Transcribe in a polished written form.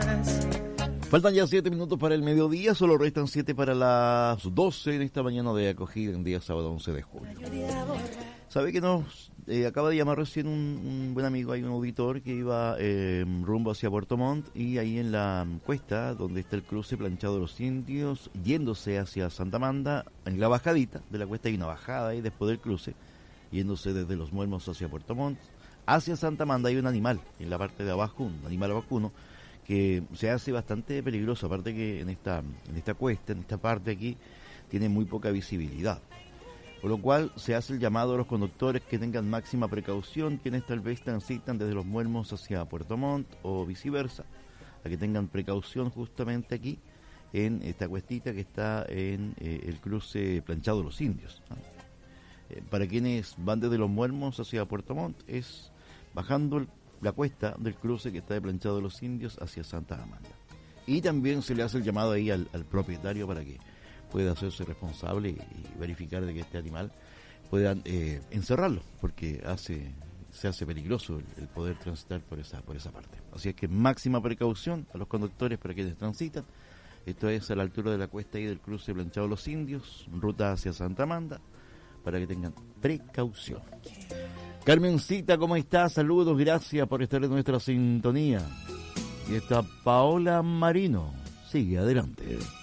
Faltan ya 7 minutos para el mediodía, solo restan 7 para las 12 en esta mañana de acogida en día sábado 11 de julio. ¿Sabe que nos acaba de llamar recién un buen amigo, hay un auditor que iba rumbo hacia Puerto Montt y ahí en la cuesta donde está el cruce Planchado de los Indios, yéndose hacia Santa Amanda, en la bajadita de la cuesta hay una bajada ahí después del cruce, yéndose desde Los Muermos hacia Puerto Montt, hacia Santa Amanda hay un animal en la parte de abajo, un animal vacuno, que se hace bastante peligroso, aparte que en esta cuesta, en esta parte aquí, tiene muy poca visibilidad. Por lo cual se hace el llamado a los conductores que tengan máxima precaución, quienes tal vez transitan desde Los Muermos hacia Puerto Montt o viceversa, a que tengan precaución justamente aquí, en esta cuestita que está en el cruce Planchado de los Indios, ¿no? Para quienes van desde Los Muermos hacia Puerto Montt, es bajando la cuesta del cruce que está de Planchado de los Indios hacia Santa Amanda. Y también se le hace el llamado ahí al propietario para que pueda hacerse responsable y verificar de que este animal puedan encerrarlo, porque se hace peligroso el poder transitar por esa parte. Así es que máxima precaución a los conductores para quienes transitan. Esto es a la altura de la cuesta ahí del cruce Planchado de los Indios, ruta hacia Santa Amanda, para que tengan precaución. Carmencita, ¿cómo estás? Saludos, gracias por estar en nuestra sintonía. Y está Paola Marino. Sigue adelante.